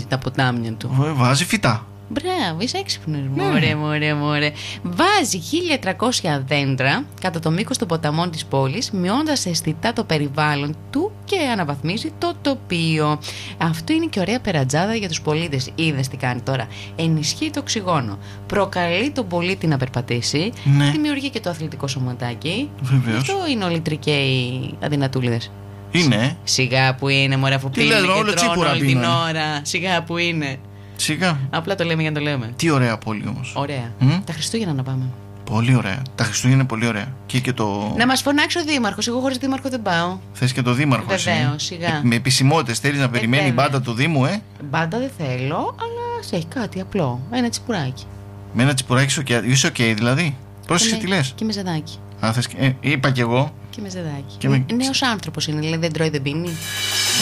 τα ποτάμια του. Βάζει φυτά. Μπράβο, είσαι έξυπνος. Μωρέ. Βάζει 1.300 δέντρα κατά το μήκος των ποταμών της πόλης, μειώνοντας αισθητά το περιβάλλον του και αναβαθμίζει το τοπίο. Αυτό είναι και ωραία περατζάδα για τους πολίτες. Είδες τι κάνει τώρα? Ενισχύει το οξυγόνο, προκαλεί τον πολίτη να περπατήσει, δημιουργεί και το αθλητικό σωματάκι. Βεβαίως. Αυτό είναι όλοι οι τρικαίοι αδυνατούλιδες. Είναι. Σιγά που είναι, μωρέ, αφού πίνουν και τρώνε όλη την ώρα. Σιγά που είναι. Σιγά. Απλά το λέμε για να το λέμε. Τι ωραία πόλη όμως. Ωραία. Τα Χριστούγεννα να πάμε. Πολύ ωραία. Τα Χριστούγεννα είναι πολύ ωραία. Και το... Να μας φωνάξει ο δήμαρχος. Εγώ χωρίς δήμαρχο δεν πάω. Θες και το δήμαρχο? Βεβαίως, σιγά. Με επισημότητες θέλεις να περιμένει η μπάντα του Δήμου, Μπάντα δεν θέλω, αλλά σε έχει κάτι απλό. Ένα τσιπουράκι. Με ένα τσιπουράκι είσαι ok δηλαδή? Πρόσεξε τι λες. Και με ζεδάκι. Είπα κι εγώ. Και με ζεδάκι. Νέος άνθρωπος είναι, δηλαδή δεν τρώει, δεν πίνει.